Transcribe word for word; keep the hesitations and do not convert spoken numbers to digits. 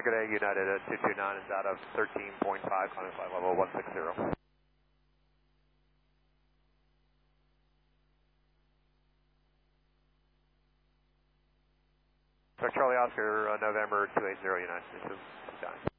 Good day, United at two two nine is out of thirteen point five, climb flight level one six zero. So Charlie Oscar, uh, November two eight zero United, this is